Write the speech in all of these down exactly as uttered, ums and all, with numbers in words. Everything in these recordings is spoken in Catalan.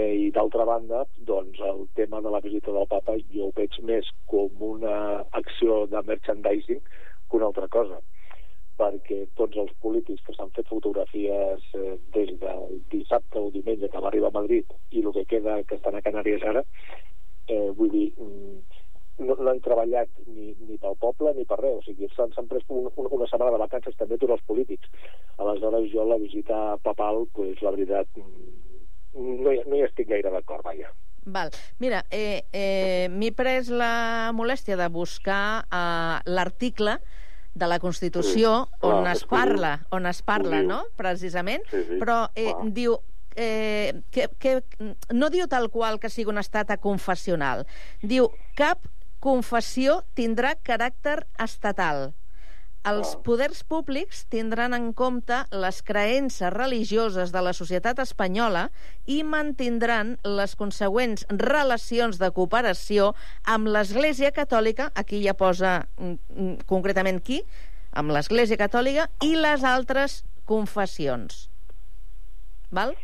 Eh, I d'altra banda, doncs, el tema de la visita del papa jo ho veig més com una acció de merchandising que una altra cosa, perquè tots els polítics que s'han fet fotografies eh, des del dissabte o diumenge que va arribar a Madrid i el que queda que estan a Canàries ara, eh, vull dir, no, no han treballat ni, ni pel poble ni per res, o sigui, s'han pres un, un, una setmana de vacances també tots els polítics. Aleshores jo la visita papal, pues, la veritat, no hi, no hi estic gaire d'acord, vaja. Val. Mira, eh, eh, m'he pres la molèstia de buscar eh, l'article de la Constitució sí, on, clar, es parla, on es parla, no?, precisament, sí, sí, però eh, diu eh, que, que no diu tal qual que sigui un estat aconfessional, diu cap confessió tindrà caràcter estatal. Els poders públics tindran en compte les creences religioses de la societat espanyola i mantindran les consegüents relacions de cooperació amb l'Església Catòlica, aquí ja posa mm, concretament qui, amb l'Església Catòlica i les altres confessions. Val?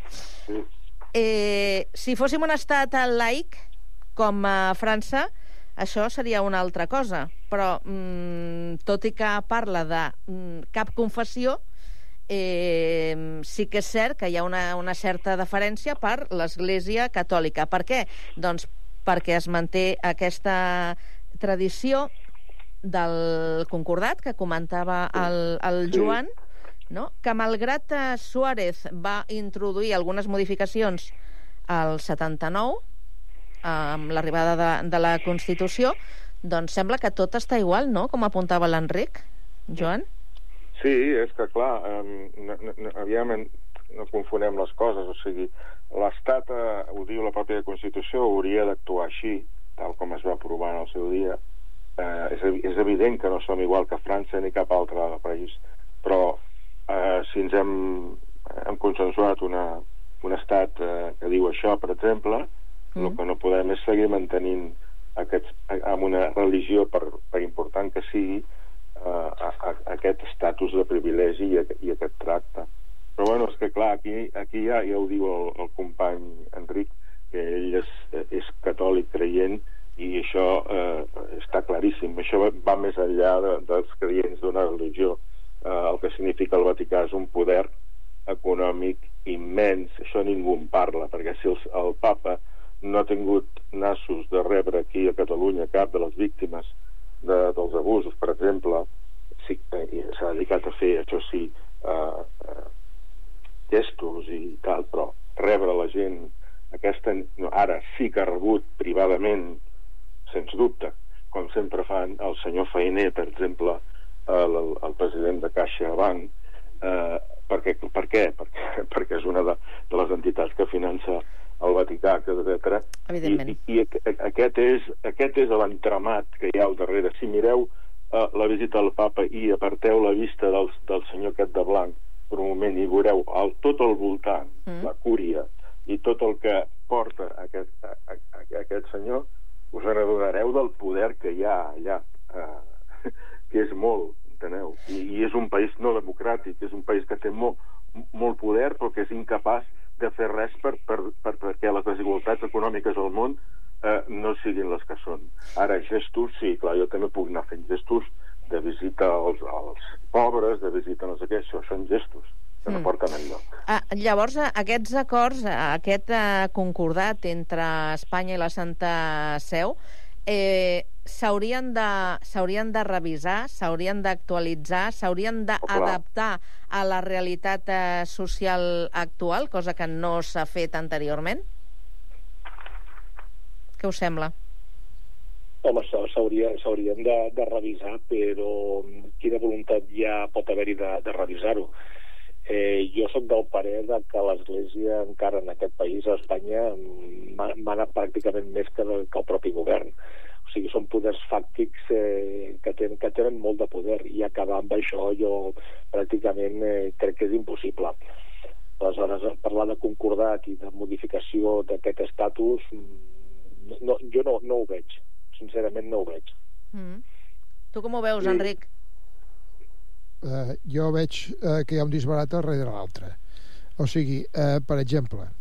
Eh, si fóssim un estat laic, com a França, això seria una altra cosa, però mm, tot i que parla de mm, cap confessió, eh, sí que és cert que hi ha una, una certa deferència per l'Església Catòlica. Per què? Doncs perquè es manté aquesta tradició del concordat que comentava el, el Joan, no? Que malgrat Suárez va introduir algunes modificacions al setanta-nou, amb l'arribada de, de la Constitució, doncs sembla que tot està igual, no?, com apuntava l'Enric. Joan? Sí, és que clar, eh, no, no, aviam, no confonem les coses, o sigui, l'Estat, eh, ho diu la pròpia Constitució, hauria d'actuar així, tal com es va aprovar en el seu dia. Eh, és, és evident que no som igual que França ni cap altre país, però eh, si ens hem, hem consensuat una, un estat eh, que diu això, per exemple, mm. el que no podem és seguir mantenint aquests, amb una religió, per, per important que sigui, Uh, a, a, aquest estatus de privilegi i, a, i aquest tracte. Però bueno, és que clar, aquí, aquí ja, ja ho diu el, el company Enric, que ell és, és catòlic creient i això eh, està claríssim. Això va, va més enllà de, dels creients d'una religió. Eh, el que significa el Vaticà és un poder econòmic immens. Això ningú en parla, perquè si el, el papa no ha tingut nassos de rebre aquí a Catalunya cap de les víctimes De, dels abusos, per exemple, sí, eh, s'ha dedicat a fer, això sí, eh, eh, gestos i tal, però rebre la gent aquesta, no, ara sí que ha rebut privadament, sens dubte, com sempre fan el senyor Fainé, per exemple, el, el, el president de CaixaBank, eh, perquè, per què? Perquè, perquè és una de, de les entitats que finança el Vaticà, etcètera. Evidentment. I, i, i aquest és, aquest és l'entramat que hi ha al darrere. Si mireu uh, la visita al papa i aparteu la vista del, del senyor aquest de blanc per un moment i veureu el, tot el voltant, mm. la cúria i tot el que porta aquest, a, a, a, aquest senyor, us n'adonareu del poder que hi ha allà, uh, que és molt, enteneu? I, I és un país no democràtic, és un país que té molt, molt poder però que és incapaç de fer res per, per, per, perquè les desigualtats econòmiques al món eh, no siguin les que són. Ara, gestos, sí, clar, jo també puc anar fent gestos de visita als, als pobres, de visita no sé què, això són gestos que no mm. porten enlloc. Ah, llavors, aquests acords, aquest eh, concordat entre Espanya i la Santa Seu, eh, s'haurien de, s'haurien de revisar, s'haurien d'actualitzar, s'haurien d'adaptar a la realitat eh, social actual, cosa que no s'ha fet anteriorment? Què us sembla? Home, s'haurien de, de revisar, però quina voluntat ja pot haver-hi de, de revisar-ho? Eh, jo soc del parer de que l'Església encara en aquest país, a Espanya, mana pràcticament més que, de, que el propi govern. O sigui, són poders fàctics eh, que, ten, que tenen molt de poder, i acabar amb això jo pràcticament eh, crec que és impossible. Aleshores, parlar de concordat i de modificació d'aquest estatus, no, jo no, no ho veig. Sincerament no ho veig. Mm. Tu com ho veus, sí. Enric? Uh, jo veig uh, que hi ha un disbarat darrere l'altre. O sigui, uh, per exemple,